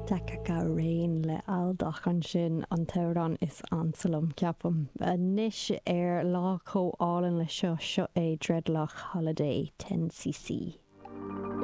Decha réin le aldach an sin an teran is ansalom ceapam. Nis lá comhálan le seo é Dreadloch Holiday 10cc.